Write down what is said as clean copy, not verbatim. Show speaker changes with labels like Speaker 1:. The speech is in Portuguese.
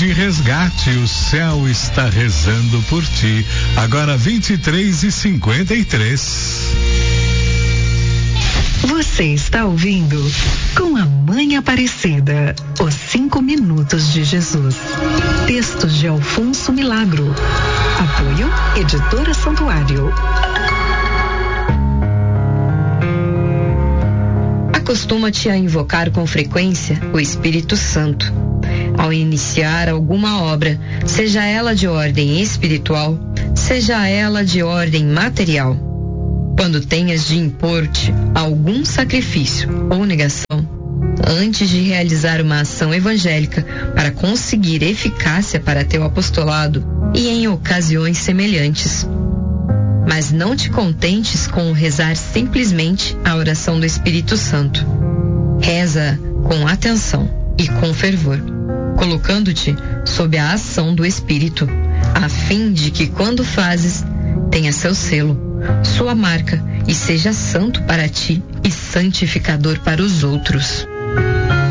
Speaker 1: de resgate, o céu está rezando por ti. Agora 23h53.
Speaker 2: Você está ouvindo Com a Mãe Aparecida, os 5 minutos de Jesus. Textos de Alfonso Milagro. Apoio Editora Santuário.
Speaker 3: Acostuma-te a invocar com frequência o Espírito Santo. Ao iniciar alguma obra, seja ela de ordem espiritual, seja ela de ordem material. Quando tenhas de impor-te algum sacrifício ou negação, antes de realizar uma ação evangélica para conseguir eficácia para teu apostolado e em ocasiões semelhantes. Mas não te contentes com rezar simplesmente a oração do Espírito Santo. Reza com atenção e com fervor, colocando-te sob a ação do Espírito, a fim de que quando fazes, tenha seu selo, sua marca e seja santo para ti e santificador para os outros.